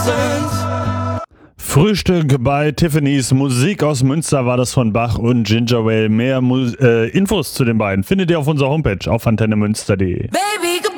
Frühstück bei Tiffany's. Musik aus Münster war das von Bach und Ginger Ale. Mehr Infos zu den beiden findet ihr auf unserer Homepage auf antennemünster.de. Baby,